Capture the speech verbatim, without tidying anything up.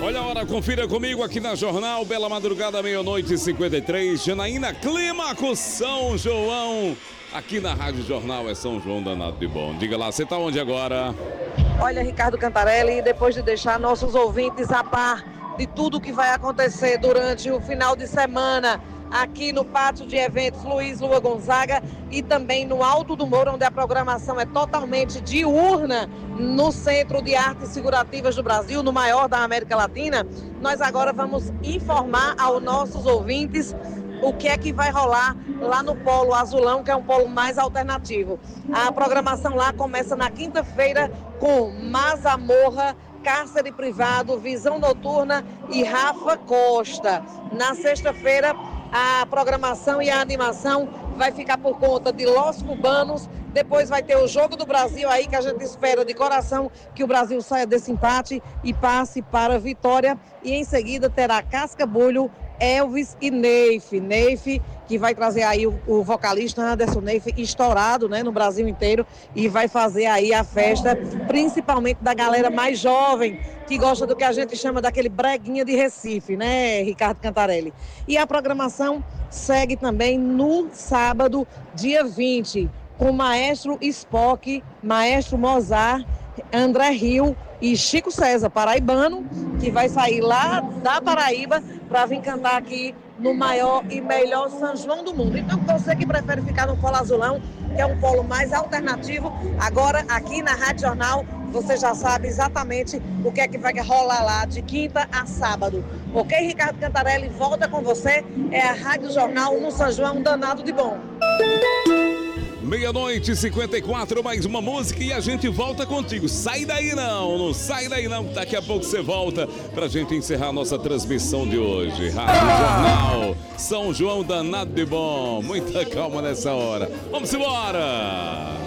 Olha a hora, confira comigo aqui na Jornal. Bela madrugada, meia-noite e cinquenta e três. Janaína Clímaco, São João. Aqui na Rádio Jornal é São João danado de bom. Diga lá, você tá onde agora? Olha, Ricardo Cantarelli, depois de deixar nossos ouvintes a par de tudo que vai acontecer durante o final de semana aqui no Pátio de Eventos Luiz Lua Gonzaga e também no Alto do Moura, onde a programação é totalmente diurna no Centro de Artes Figurativas do Brasil, no maior da América Latina, nós agora vamos informar aos nossos ouvintes o que é que vai rolar lá no Polo Azulão, que é um polo mais alternativo. A programação lá começa na quinta-feira com Mazamorra, Cárcere Privado, Visão Noturna e Rafa Costa. Na sexta-feira, a programação e a animação vai ficar por conta de Los Cubanos. Depois vai ter o Jogo do Brasil aí, que a gente espera de coração que o Brasil saia desse empate e passe para a vitória. E em seguida terá Cascabulho, Elvis e Neif. Neif, que vai trazer aí o, o vocalista Anderson Neif, estourado, né, no Brasil inteiro, e vai fazer aí a festa, principalmente da galera mais jovem, que gosta do que a gente chama daquele breguinha de Recife, né, Ricardo Cantarelli? E a programação segue também no sábado, dia vinte, com Maestro Spock, Maestro Mozart, André Rio e Chico César, paraibano, que vai sair lá da Paraíba para vir cantar aqui no maior e melhor São João do mundo. Então, você que prefere ficar no Polo Azulão, que é um polo mais alternativo, agora aqui na Rádio Jornal, você já sabe exatamente o que é que vai rolar lá de quinta a sábado. Ok, Ricardo Cantarelli, volta com você, é a Rádio Jornal no São João danado de bom. Meia-noite e cinquenta e quatro, mais uma música e a gente volta contigo. Sai daí não, não sai daí não. Daqui a pouco você volta pra gente encerrar a nossa transmissão de hoje. Rádio Jornal, São João danado de bom. Muita calma nessa hora. Vamos embora!